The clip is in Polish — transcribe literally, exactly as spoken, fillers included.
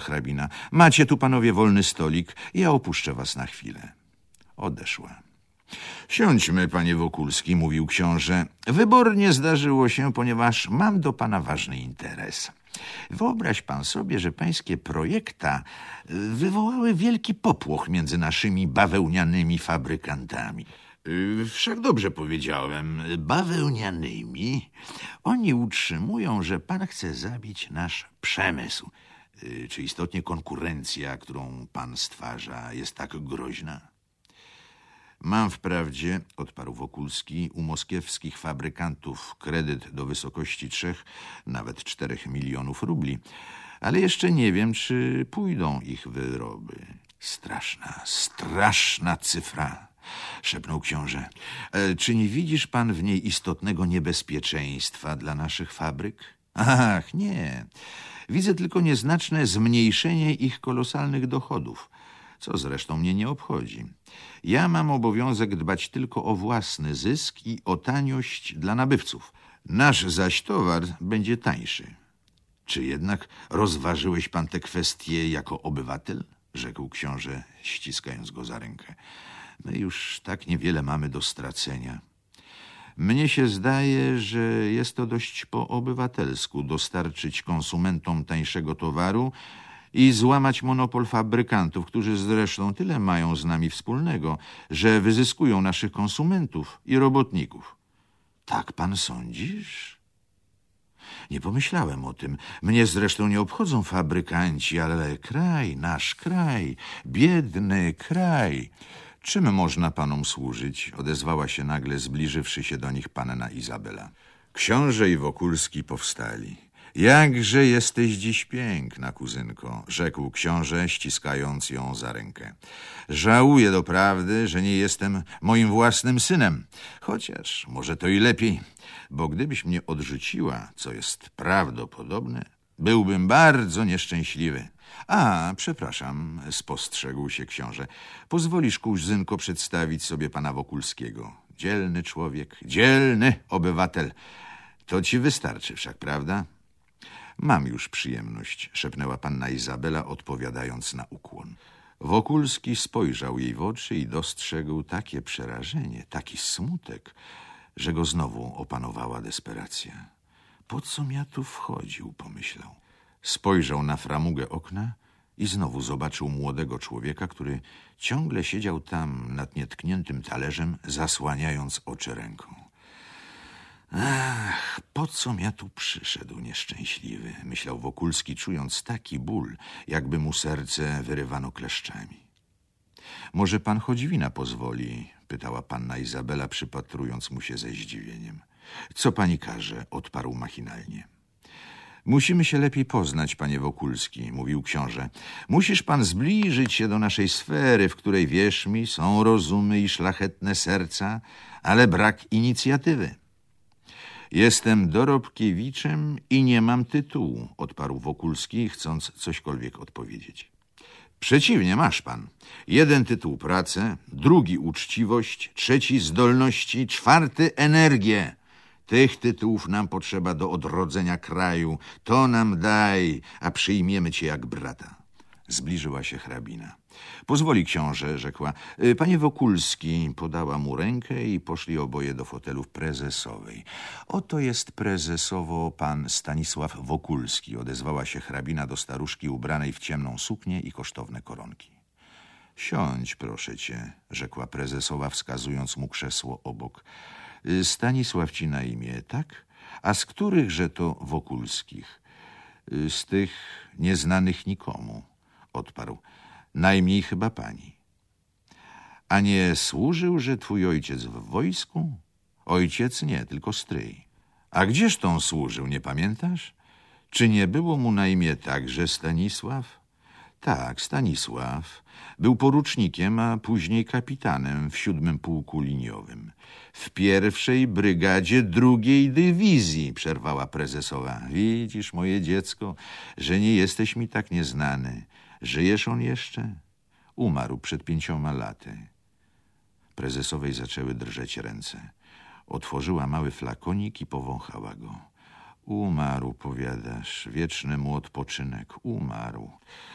hrabina. Macie tu panowie wolny stolik, ja opuszczę was na chwilę. Odeszła. Siądźmy, panie Wokulski, mówił książę. Wybornie zdarzyło się, ponieważ mam do pana ważny interes. Wyobraź pan sobie, że pańskie projekta wywołały wielki popłoch między naszymi bawełnianymi fabrykantami. Wszak dobrze powiedziałem, bawełnianymi. Oni utrzymują, że pan chce zabić nasz przemysł. Czy istotnie konkurencja, którą pan stwarza, jest tak groźna? Mam wprawdzie, odparł Wokulski, u moskiewskich fabrykantów kredyt do wysokości trzech, nawet czterech milionów rubli, ale jeszcze nie wiem, czy pójdą ich wyroby. Straszna, straszna cyfra, szepnął książę. E, czy nie widzisz pan w niej istotnego niebezpieczeństwa dla naszych fabryk? Ach, nie. Widzę tylko nieznaczne zmniejszenie ich kolosalnych dochodów, co zresztą mnie nie obchodzi. Ja mam obowiązek dbać tylko o własny zysk i o taniość dla nabywców. Nasz zaś towar będzie tańszy. Czy jednak rozważyłeś pan tę kwestię jako obywatel? Rzekł książę, ściskając go za rękę. My już tak niewiele mamy do stracenia. Mnie się zdaje, że jest to dość po obywatelsku dostarczyć konsumentom tańszego towaru i złamać monopol fabrykantów, którzy zresztą tyle mają z nami wspólnego, że wyzyskują naszych konsumentów i robotników. Tak pan sądzisz? Nie pomyślałem o tym. Mnie zresztą nie obchodzą fabrykanci, ale kraj, nasz kraj, biedny kraj. Czym można panom służyć? Odezwała się nagle, zbliżywszy się do nich panna Izabela. Książę i Wokulski powstali. Jakże jesteś dziś piękna, kuzynko, rzekł książę, ściskając ją za rękę. Żałuję doprawdy, że nie jestem moim własnym synem, chociaż może to i lepiej, bo gdybyś mnie odrzuciła, co jest prawdopodobne, byłbym bardzo nieszczęśliwy. A, przepraszam, spostrzegł się książę. Pozwolisz, kuzynko, przedstawić sobie pana Wokulskiego. Dzielny człowiek, dzielny obywatel. To ci wystarczy wszak, prawda? Mam już przyjemność, szepnęła panna Izabela, odpowiadając na ukłon. Wokulski spojrzał jej w oczy i dostrzegł takie przerażenie, taki smutek, że go znowu opanowała desperacja. Po com ja tu wchodził, pomyślał. Spojrzał na framugę okna i znowu zobaczył młodego człowieka, który ciągle siedział tam nad nietkniętym talerzem, zasłaniając oczy ręką. Ach, po com ja tu przyszedł, nieszczęśliwy, myślał Wokulski, czując taki ból, jakby mu serce wyrywano kleszczami. Może pan choć wina pozwoli? Pytała panna Izabela, przypatrując mu się ze zdziwieniem. Co pani każe? Odparł machinalnie. Musimy się lepiej poznać, panie Wokulski, mówił książę. Musisz pan zbliżyć się do naszej sfery, w której, wierz mi, są rozumy i szlachetne serca, ale brak inicjatywy. Jestem dorobkiewiczem i nie mam tytułu, odparł Wokulski, chcąc cośkolwiek odpowiedzieć. Przeciwnie, masz pan. Jeden tytuł pracę, drugi uczciwość, trzeci zdolności, czwarty energię. Tych tytułów nam potrzeba do odrodzenia kraju. To nam daj, a przyjmiemy cię jak brata. Zbliżyła się hrabina. Pozwoli, książę, rzekła. Panie Wokulski, podała mu rękę i poszli oboje do fotelów prezesowej. Oto jest prezesowo pan Stanisław Wokulski, odezwała się hrabina do staruszki ubranej w ciemną suknię i kosztowne koronki. Siądź, proszę cię, rzekła prezesowa, wskazując mu krzesło obok. Stanisław ci na imię, tak? A z którychże to Wokulskich? Z tych nieznanych nikomu, odparł. Najmniej chyba pani. A nie służyłże twój ojciec w wojsku? Ojciec nie, tylko stryj. A gdzież tą służył, nie pamiętasz? Czy nie było mu na imię także Stanisław? Tak, Stanisław. Był porucznikiem, a później kapitanem w siódmym pułku liniowym. W pierwszej brygadzie drugiej dywizji, przerwała prezesowa. Widzisz, moje dziecko, że nie jesteś mi tak nieznany. Żyjesz on jeszcze? Umarł przed pięcioma laty. Prezesowej zaczęły drżeć ręce. Otworzyła mały flakonik i powąchała go. Umarł, powiadasz, wieczny mu odpoczynek. Umarł.